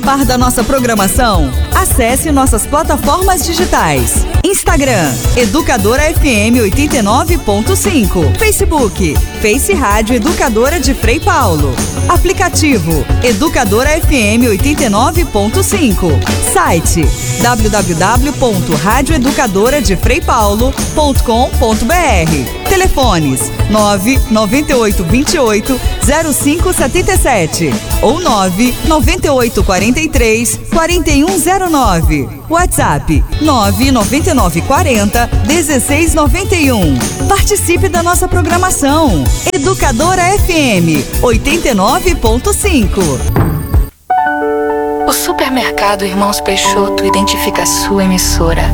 Par da nossa programação, acesse nossas plataformas digitais. Instagram, Educadora FM 89.5. Facebook, Face Rádio Educadora de Frei Paulo. Aplicativo, Educadora FM 89.5. Site, www.radioeducadoradefreipaulo.com.br. Telefones, 99828-0577 ou 99843-4109. WhatsApp, 99940-1691. Participe da nossa programação. Educadora FM 89.5. O Supermercado Irmãos Peixoto identifica a sua emissora